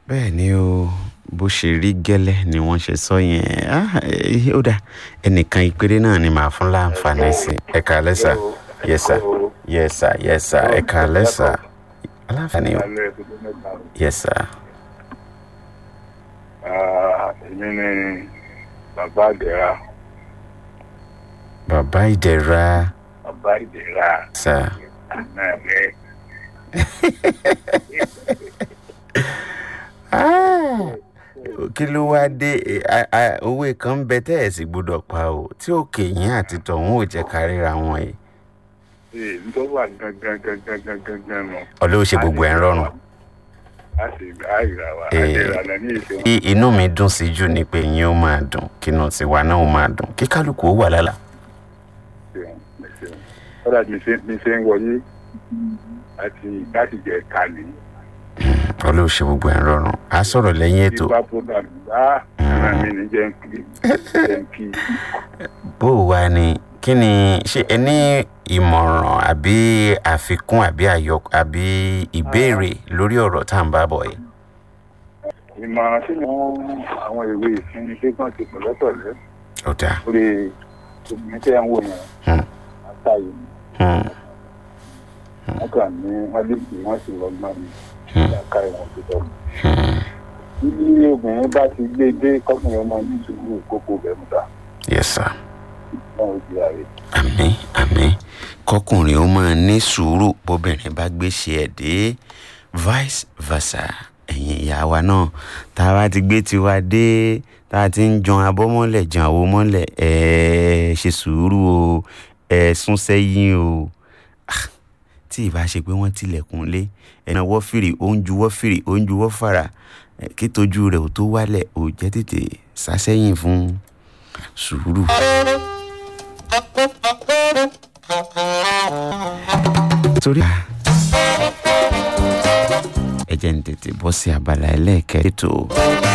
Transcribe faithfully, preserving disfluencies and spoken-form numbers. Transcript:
bẹ́ẹ̀ ni o bó ṣe rí gẹ́lẹ́ ni wọ́n ṣe sọ yẹn ah ó dà ẹnìkan ìpèrè náà ni màá fún láǹfààní sí ẹ káalẹ́ sà yes sir yes sir yes sir ẹ káalẹ́ sà aláǹfààní o yes sir. èmi ni bàbá ìdẹ̀ra. bàbá ìdẹ̀ra. bàbá ìdẹ̀ra. sà. àná rẹ̀. kí ló wá dé owó kan bẹ tẹ́ ẹ̀ sì gbọ́dọ̀ pa o tí òkè yín àti tọ̀hún ò jẹ́ ká ríra wọn yìí. ee nítorí wà gangan gangan gangan gangan nù. ọlọ́wọ́ ṣe gbogbo ẹ̀ ń rọrùn. a sì àìrà wa àìrà náà ní ìṣe. kí inú mi dùn sí jù ni pé yín ó máa dùn kí inú tiwa náà ó máa dùn kí kálukú ó wà lálà. ó dàbí mi ṣe ń wọlé àti láti jẹ kálí. ọlọ́wọ́ ṣe gbogbo ẹ̀ ń rọrùn á sọ̀rọ̀ lẹ́yìn ètò. ìgbà program bá ara mi ní jẹ́ ń kí. bó o wá ní kí ni ṣé ẹ ní ìmọ̀ràn àbí àfikún àbí àyọ àbí ìbéèrè lórí ọ̀rọ̀ tá à ń bá bọ̀ yìí. ìmọ̀ràn tí wọ́n àwọn ìwé ìsinmi pé kàn ti pẹ̀lẹ́pẹ̀lẹ́. ó dáa. lórí obìnrin tẹ́ ń wò yẹn. àtàyè ni. wọ́n kàn ní wọ́n lè pè wọ́n sì lọ́gbọ́n mi. ìyàká ìwọ̀n tó tọ́ mi. bí obìnrin bá ti gbé dé kọ́kùnrin ọmọ ní ìṣubú kókó bẹ̀rù dá. yes sir. náà ó di ààrẹ. àmín àmín kọkùnrin ó máa ní sùúrù bóbìnrin bá gbéṣẹ́ ẹ̀ dé vice versa ẹ̀yin ìyá wa náà tá a bá ti gbé tiwa dé tá a ti ń jan abọ́ mọ́lẹ̀ jan àwo mọ́lẹ̀ ẹ̀ ṣe sùúrù o ẹ̀ sún sẹ́yìn o tí ìbá ṣe pé wọ́n tilẹ̀kùn lé ẹ̀nà wọ́fìrì ó ń ju wọ́fìrì ó ń ju wọ́fàrà kí tójú rẹ̀ ò tó wálẹ̀ ò jẹ́ tètè sásẹ́yìn fún sùúrù. torí ẹ jẹ́ ń tètè bọ́ sí abala ẹlẹ́ẹ̀kẹ́ ètò.